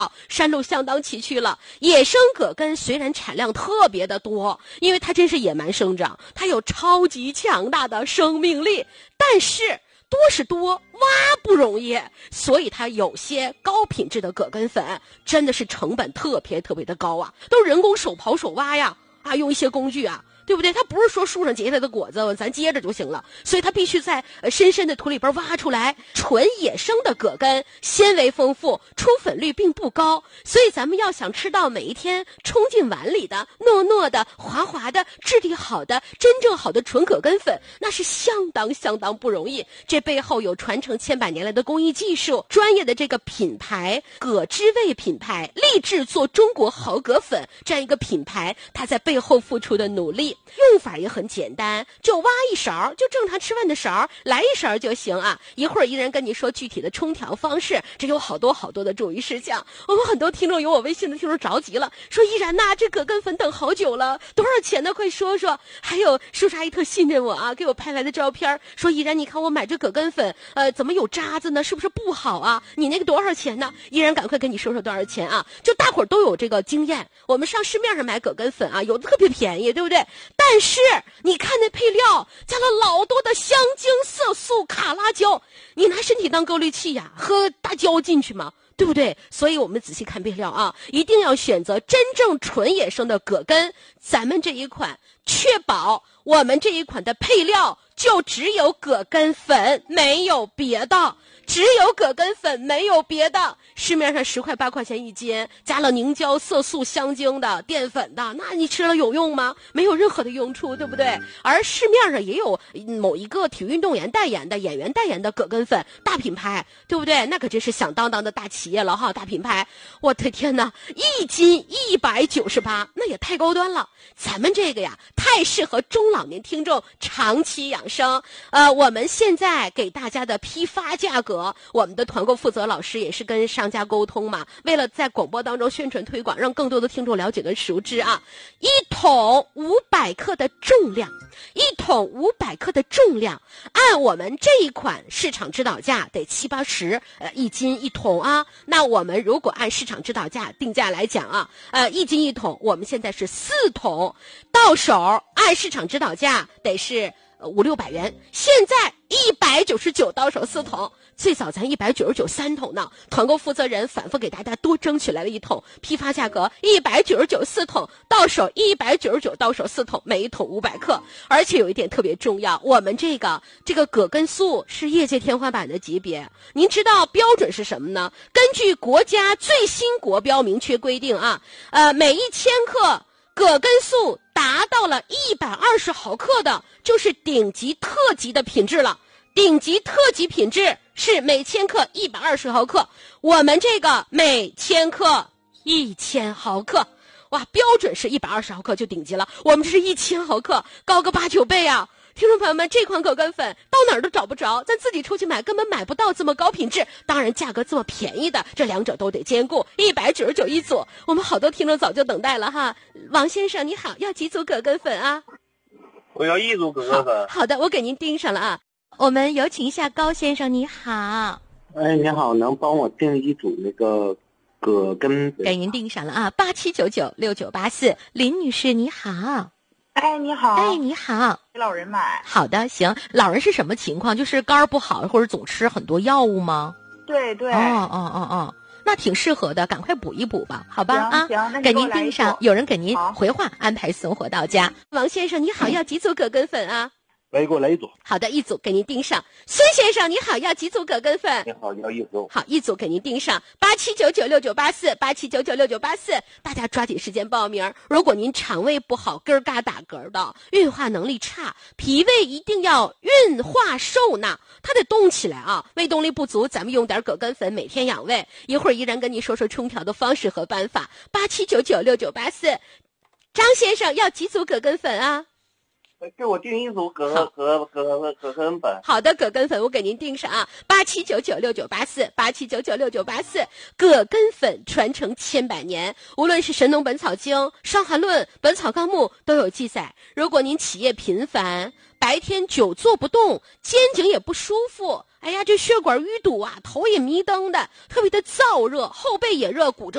山路相当崎岖了。野生葛根虽然产量特别的多，因为它真是野蛮生长，它有超级强大的生命力，但是多是多，挖不容易，所以它有些高品质的葛根粉真的是成本特别的高啊，都人工手刨手挖呀，用一些工具啊，对不对？它不是说树上结下来的果子咱接着就行了，所以它必须在深深的土里边挖出来。纯野生的葛根纤维丰富，出粉率并不高，所以咱们要想吃到每一天冲进碗里的糯糯的滑滑的质地好的真正好的纯葛根粉，那是相当不容易。这背后有传承千百年来的工艺技术，专业的这个品牌葛之味品牌立志做中国好葛粉这样一个品牌，它在背后付出的努力。用法也很简单，就挖一勺，就正常吃饭的勺，来一勺就行啊。一会儿一人跟你说具体的冲调方式，这有好多的注意事项。我们很多听众有我微信的听众着急了，说依然呐，这葛根粉等好久了，多少钱呢？快说说。还有叔叔阿姨特信任我啊，给我拍来的照片，说依然你看我买这葛根粉，怎么有渣子呢？是不是不好啊？你那个多少钱呢？依然赶快跟你说说多少钱啊？就大伙儿都有这个经验，我们上市面上买葛根粉啊，有的特别便宜，对不对？但是你看那配料加了老多的香精、色素、卡拉胶，你拿身体当过滤器呀，喝大胶进去吗？对不对？所以我们仔细看配料啊，一定要选择真正纯野生的葛根。咱们这一款确保我们这一款的配料就只有葛根粉，没有别的，只有葛根粉，没有别的。市面上10块8块钱一斤，加了凝胶、色素、香精的淀粉的，那你吃了有用吗？没有任何的用处，对不对？而市面上也有某一个体育运动员代言的、演员代言的葛根粉，大品牌，对不对？那可真是响当当的大企业了哈，大品牌。我的天哪，一斤198，那也太高端了。咱们这个呀，太适合中老年听众长期养生。我们现在给大家的批发价格，我们的团购负责老师也是跟商家沟通嘛，为了在广播当中宣传推广，让更多的听众了解跟熟知啊。1桶500克的重量，1桶500克的重量，按我们这一款市场指导价得7、80，一斤一桶啊。那我们如果按市场指导价定价来讲啊，一斤一桶，我们现在是4桶，到手按市场指导价得是5、600元，现在199到手4桶，最早咱199 3桶呢。团购负责人反复给大家多争取来了1桶，批发价格199 4桶，到手199到手4桶，每一桶500克。而且有一点特别重要，我们这个葛根素是业界天花板的级别。您知道标准是什么呢？根据国家最新国标明确规定啊，每1000克葛根素达到了120毫克的，就是顶级特级的品质了。顶级特级品质是每1000克120毫克，我们这个每1000克1000毫克，哇，标准是120毫克就顶级了，我们这是1000毫克，高个8、9倍啊！听众朋友们，这款葛根粉到哪儿都找不着，咱自己出去买根本买不到这么高品质，当然价格这么便宜的，这两者都得兼顾，199一组。我们好多听众早就等待了哈。王先生你好，要几组葛根粉啊？ 我要1组葛根粉。 好的，我给您订上了啊。我们有请一下高先生，你好。 哎，你好，能帮我订1组那个葛根粉？ 给您订上了啊，87996984。林女士你好。 哎，你好。 哎，你好。 给老人买。 好的，行。老人是什么情况？就是肝儿不好，或者总吃很多药物吗？ 对对。 哦，那挺适合的，赶快补一补吧，好吧？ 行，那给您订上，有人给您回话，安排送货到家。王先生你好，要几组葛根粉啊？ 来，给我来1组。 好的，1组给您订上。孙先生你好，要几组葛根粉？ 你好，要1组。 好，1组给您订上，87996984，87996984。大家抓紧时间报名。如果您肠胃不好，咯嘎打嗝的，运化能力差，脾胃一定要运化受纳，它得动起来啊。胃动力不足，咱们用点葛根粉，每天养胃。一会儿依然跟您说说冲调的方式和办法。87996984。张先生要几组葛根粉啊？ 给我订1组葛根粉。 好的，葛根粉我给您订上啊，87996984，87996984。葛根粉传承千百年，无论是《神农本草经》《伤寒论》《本草纲目》都有记载。如果您起夜频繁，白天久坐不动，肩颈也不舒服， 哎呀，这血管淤堵啊，头也迷瞪的，特别的燥热，后背也热，骨折